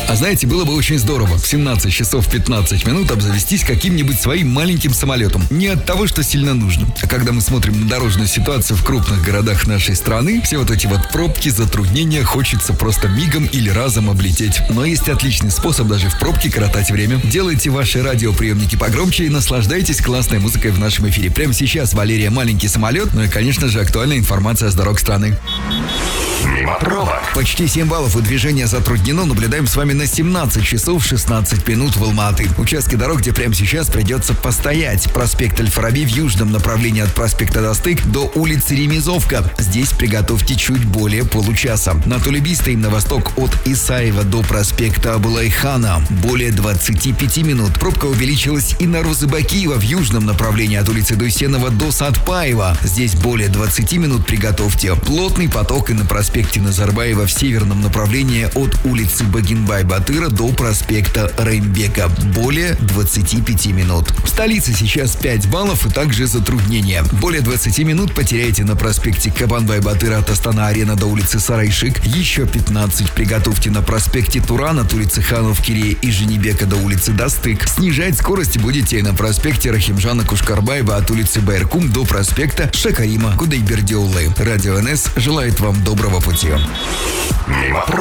А знаете, было бы очень здорово в 17 часов 15 минут обзавестись каким-нибудь своим маленьким самолетом. Не от того, что сильно нужно. А когда мы смотрим на дорожную ситуацию в крупных городах нашей страны, все вот эти вот пробки, затруднения хочется просто мигом или разом облететь. Но есть отличный способ даже в пробке коротать время. Делайте ваши радиоприемники погромче и наслаждайтесь классной музыкой в нашем эфире. Прямо сейчас Валерия «Маленький самолет», ну и, конечно же, актуальная информация с дорог страны. Мимо пробок. Почти 7 баллов и движение затруднено. Наблюдаем с вами на 17 часов 16 минут в Алма-Аты. Участки дорог, где прямо сейчас придется постоять. Проспект Аль-Фараби в южном направлении от проспекта Достык до улицы Ремезовка. Здесь приготовьте чуть более получаса. На Тулеби стоим на восток от Исаева до проспекта Абулай-Хана. Более 25 минут. Пробка увеличилась и на Розыбакиева в южном направлении от улицы Дусенова до Сатпаева. Здесь более 20 минут приготовьте. Плотный поток и на проспекте Назарбаева в северном направлении от улицы Багинбай-Батыра до проспекта Раймбека. Более 25 минут. В столице сейчас 5 баллов и также затруднения. Более 20 минут потеряете на проспекте Кабанбай-Батыра от Астана-Арена до улицы Сарайшик. Еще 15 приготовьте на проспекте Туран от улицы Ханов-Кирия и Женебека до улицы Достык. Снижать скорость будете на проспекте Рахимжана Кушкарбаева от улицы Байркум до проспекта Шакарима Кудайбердиуллы. Радио НС желает вам доброго пути. Мимо пробок.